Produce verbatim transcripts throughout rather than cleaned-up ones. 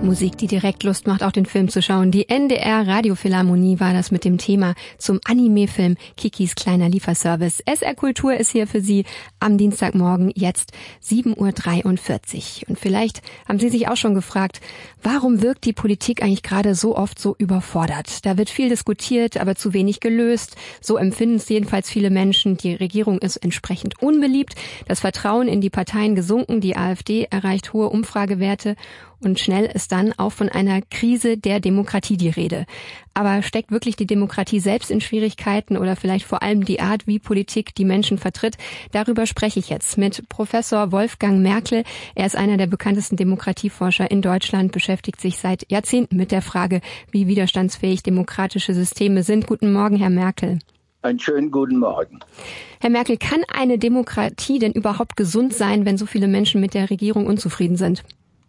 Musik, die direkt Lust macht, auch den Film zu schauen. Die N D R Radiophilharmonie war das mit dem Thema zum Anime-Film Kikis kleiner Lieferservice. S R Kultur ist hier für Sie am Dienstagmorgen jetzt sieben Uhr dreiundvierzig. Und vielleicht haben Sie sich auch schon gefragt, warum wirkt die Politik eigentlich gerade so oft so überfordert? Da wird viel diskutiert, aber zu wenig gelöst. So empfinden es jedenfalls viele Menschen. Die Regierung ist entsprechend unbeliebt. Das Vertrauen in die Parteien gesunken. Die AfD erreicht hohe Umfragewerte. Und schnell ist dann auch von einer Krise der Demokratie die Rede. Aber steckt wirklich die Demokratie selbst in Schwierigkeiten oder vielleicht vor allem die Art, wie Politik die Menschen vertritt? Darüber spreche ich jetzt mit Professor Wolfgang Merkel. Er ist einer der bekanntesten Demokratieforscher in Deutschland, beschäftigt sich seit Jahrzehnten mit der Frage, wie widerstandsfähig demokratische Systeme sind. Guten Morgen, Herr Merkel. Einen schönen guten Morgen. Herr Merkel, kann eine Demokratie denn überhaupt gesund sein, wenn so viele Menschen mit der Regierung unzufrieden sind?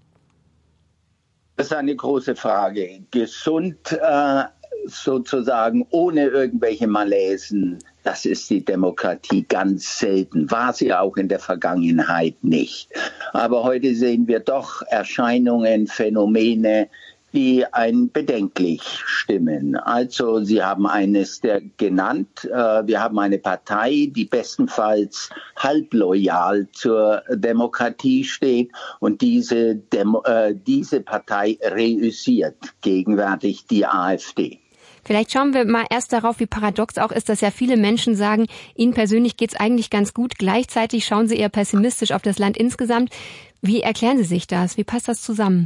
Das ist eine große Frage. Gesund äh, sozusagen ohne irgendwelche Malaisen, das ist die Demokratie ganz selten. War sie auch in der Vergangenheit nicht. Aber heute sehen wir doch Erscheinungen, Phänomene, die einen bedenklich stimmen. Also Sie haben eines der genannt, äh, wir haben eine Partei, die bestenfalls halbloyal zur Demokratie steht und diese, Demo, äh, diese Partei reüssiert gegenwärtig die AfD. Vielleicht schauen wir mal erst darauf, wie paradox auch ist, dass ja viele Menschen sagen, ihnen persönlich geht's eigentlich ganz gut. Gleichzeitig schauen sie eher pessimistisch auf das Land insgesamt. Wie erklären Sie sich das? Wie passt das zusammen?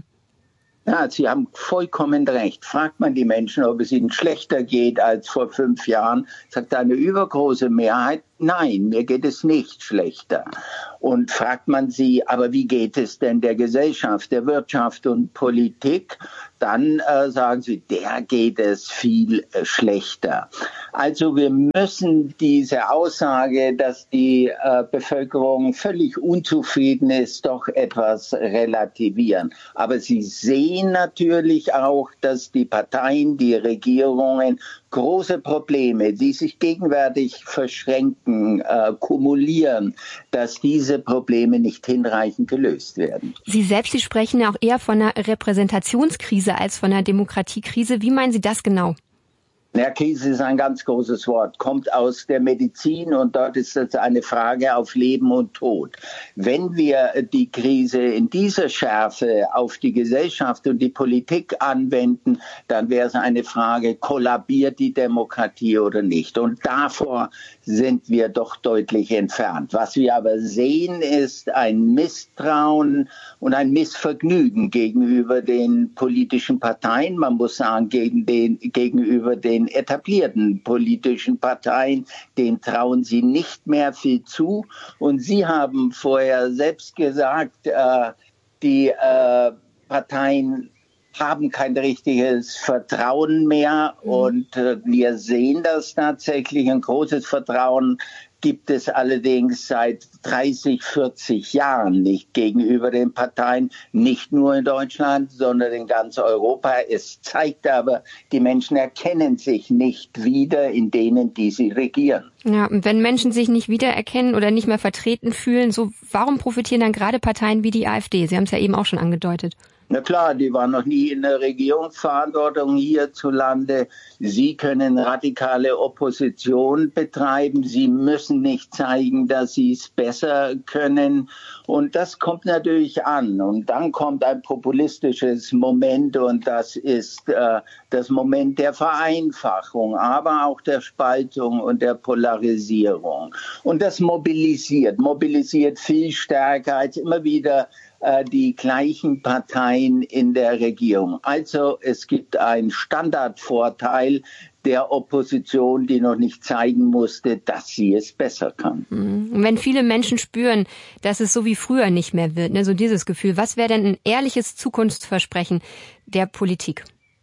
Ja, Sie haben vollkommen recht. Fragt man die Menschen, ob es ihnen schlechter geht als vor fünf Jahren, sagt eine übergroße Mehrheit, nein, mir geht es nicht schlechter. Und fragt man sie, aber wie geht es denn der Gesellschaft, der Wirtschaft und Politik, dann äh, sagen sie, der geht es viel äh, schlechter. Also wir müssen diese Aussage, dass die äh, Bevölkerung völlig unzufrieden ist, doch etwas relativieren. Aber Sie sehen natürlich auch, dass die Parteien, die Regierungen große Probleme, die sich gegenwärtig verschränken, äh, kumulieren, dass diese Probleme nicht hinreichend gelöst werden. Sie selbst, Sie sprechen ja auch eher von einer Repräsentationskrise als von einer Demokratiekrise. Wie meinen Sie das genau? Ja, Krise ist ein ganz großes Wort, kommt aus der Medizin und dort ist es eine Frage auf Leben und Tod. Wenn wir die Krise in dieser Schärfe auf die Gesellschaft und die Politik anwenden, dann wäre es eine Frage, kollabiert die Demokratie oder nicht? Und davor sind wir doch deutlich entfernt. Was wir aber sehen, ist ein Misstrauen und ein Missvergnügen gegenüber den politischen Parteien. Man muss sagen, gegen den, gegenüber den etablierten politischen Parteien, denen trauen sie nicht mehr viel zu. Und Sie haben vorher selbst gesagt, äh, die äh, Parteien haben kein richtiges Vertrauen mehr. Mhm. Und äh, wir sehen das tatsächlich. Ein großes Vertrauen gibt es allerdings seit dreißig, vierzig Jahren nicht gegenüber den Parteien, nicht nur in Deutschland, sondern in ganz Europa. Es zeigt aber, die Menschen erkennen sich nicht wieder in denen, die sie regieren. Ja, und wenn Menschen sich nicht wiedererkennen oder nicht mehr vertreten fühlen, so warum profitieren dann gerade Parteien wie die AfD? Sie haben es ja eben auch schon angedeutet. Na klar, die waren noch nie in der Regierungsverantwortung hierzulande. Sie können radikale Opposition betreiben. Sie müssen nicht zeigen, dass sie es besser können. Und das kommt natürlich an. Und dann kommt ein populistisches Moment und das ist äh, das Moment der Vereinfachung, aber auch der Spaltung und der Polarisierung. Und das mobilisiert, mobilisiert viel stärker als immer wieder die gleichen Parteien in der Regierung. Also es gibt einen Standardvorteil der Opposition, die noch nicht zeigen musste, dass sie es besser kann. Und wenn viele Menschen spüren, dass es so wie früher nicht mehr wird, ne, so dieses Gefühl, was wäre denn ein ehrliches Zukunftsversprechen der Politik?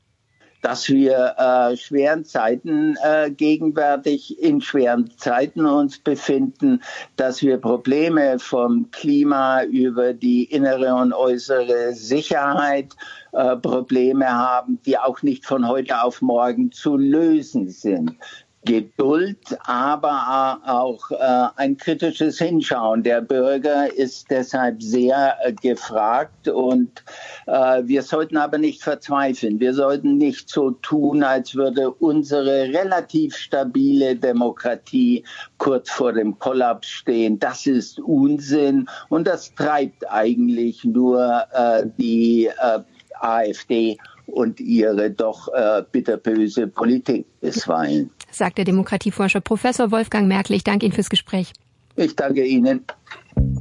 Dass wir äh, schweren Zeiten äh, gegenwärtig in schweren Zeiten uns befinden, dass wir Probleme vom Klima über die innere und äußere Sicherheit äh, Probleme haben, die auch nicht von heute auf morgen zu lösen sind. Geduld, aber auch äh, ein kritisches Hinschauen. Der Bürger ist deshalb sehr äh, gefragt und äh, wir sollten aber nicht verzweifeln. Wir sollten nicht so tun, als würde unsere relativ stabile Demokratie kurz vor dem Kollaps stehen. Das ist Unsinn und das treibt eigentlich nur äh, die äh, AfD und ihre doch äh, bitterböse Politik bisweilen. Sagt der Demokratieforscher Professor Wolfgang Merkel. Ich danke Ihnen fürs Gespräch. Ich danke Ihnen.